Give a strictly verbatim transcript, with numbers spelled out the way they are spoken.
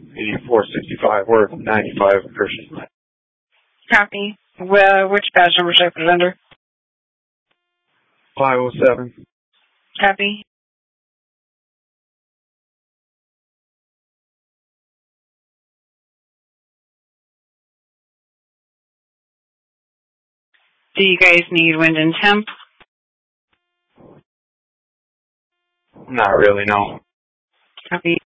eighty-four sixty-five. We're ninety-five Christian. Copy. Well, which badge number should I put it under? five oh seven. Copy. Do you guys need wind and temp? Not really, no. Copy.